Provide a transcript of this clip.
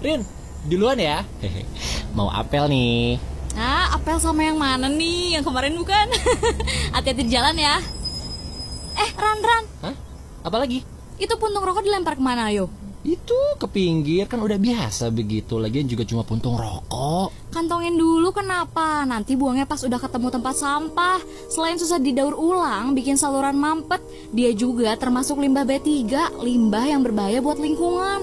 Rin, duluan ya. Mau apel nih. Ah, apel sama yang mana nih? Yang kemarin bukan? Hati-hati di jalan ya. Ran. Hah? Apa lagi? Itu puntung rokok dilempar kemana, ayo? Itu ke pinggir, kan udah biasa begitu. Lagian juga cuma puntung rokok. Kantongin dulu kenapa? Nanti buangnya pas udah ketemu tempat sampah. Selain susah didaur ulang, bikin saluran mampet, dia juga termasuk limbah B3, limbah yang berbahaya buat lingkungan.